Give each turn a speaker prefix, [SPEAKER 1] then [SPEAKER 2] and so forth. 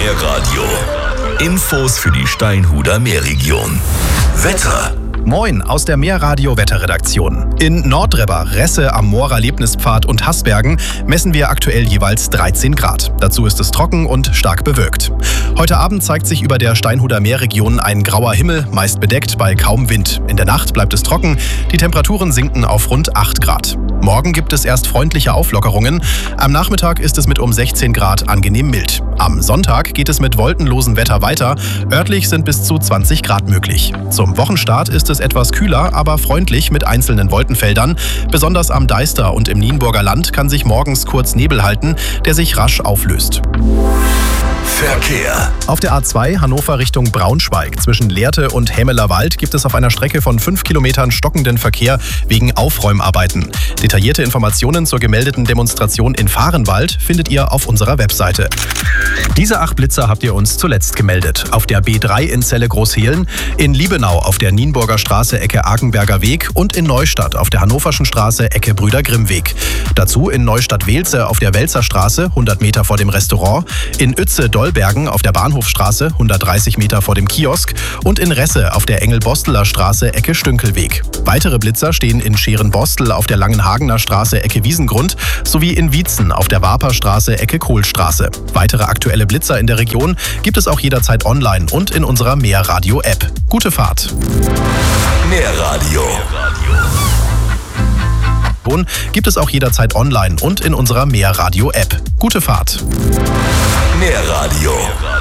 [SPEAKER 1] Meerradio. Infos für die Steinhuder Meerregion. Wetter.
[SPEAKER 2] Moin aus der Meerradio-Wetterredaktion. In Nordrebber, Resse, am Moorer Erlebnispfad und Haßbergen messen wir aktuell jeweils 13 Grad. Dazu ist es trocken und stark bewölkt. Heute Abend zeigt sich über der Steinhuder Meerregion ein grauer Himmel, meist bedeckt bei kaum Wind. In der Nacht bleibt es trocken, die Temperaturen sinken auf rund 8 Grad. Morgen gibt es erst freundliche Auflockerungen. Am Nachmittag ist es mit um 16 Grad angenehm mild. Am Sonntag geht es mit wolkenlosem Wetter weiter. Örtlich sind bis zu 20 Grad möglich. Zum Wochenstart ist es etwas kühler, aber freundlich mit einzelnen Wolkenfeldern. Besonders am Deister und im Nienburger Land kann sich morgens kurz Nebel halten, der sich rasch auflöst.
[SPEAKER 1] Verkehr.
[SPEAKER 2] Auf der A2 Hannover Richtung Braunschweig zwischen Lehrte und Hämelerwald gibt es auf einer Strecke von 5 Kilometern stockenden Verkehr wegen Aufräumarbeiten. Detaillierte Informationen zur gemeldeten Demonstration in Vahrenwald findet ihr auf unserer Webseite. Diese 8 Blitzer habt ihr uns zuletzt gemeldet. Auf der B3 in Celle Großhehlen, in Liebenau auf der Nienburger Straße Ecke Argenberger Weg und in Neustadt auf der Hannoverschen Straße Ecke Brüder Grimm Weg. Dazu in Neustadt-Wehlze auf der Welzer Straße 100 Meter vor dem Restaurant, in Uetze-Dollbergen auf der Bahnhofstraße 130 Meter vor dem Kiosk und in Resse auf der Engel-Bosteler Straße Ecke Stünkelweg. Weitere Blitzer stehen in Scheren-Bostel auf der Langenhagener Straße Ecke Wiesengrund sowie in Wietzen auf der Waperstraße Ecke Kohlstraße. Weitere aktuelle Blitzer in der Region gibt es auch jederzeit online und in unserer Meerradio-App. Gute Fahrt!
[SPEAKER 1] Meerradio.
[SPEAKER 2] Gibt es auch jederzeit online und in unserer Meerradio-App. Gute Fahrt!
[SPEAKER 1] Meerradio.